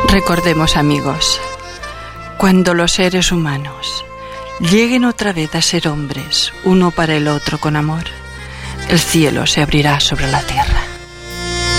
Recordemos, amigos, cuando los seres humanos lleguen otra vez a ser hombres, uno para el otro con amor, el cielo se abrirá sobre la tierra.